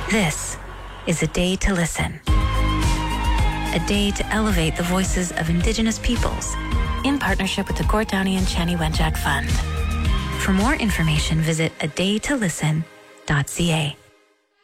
This is a day to listen. A day to elevate the voices of Indigenous peoples in partnership with the Gord Downie and Chani Wenjack Fund. For more information, visit adaytolisten.ca.